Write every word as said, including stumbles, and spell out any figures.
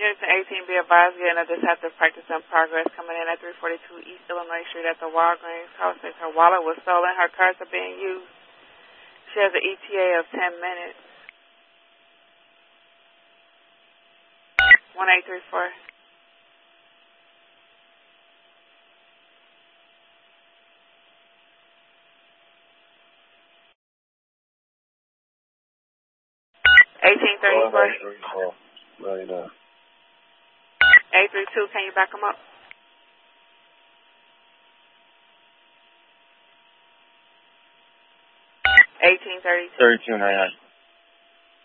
Unit eighteen, be advised, we had a deceptive practice in progress coming in at three forty-two East Illinois Street at the Walgreens. House says her wallet was stolen. Her cards are being used. She has an E T A of ten minutes. one eight three four. eighteen thirty-four. Right now. eight three two, can you back them up? eighteen thirty-two. thirty-two ninety-nine.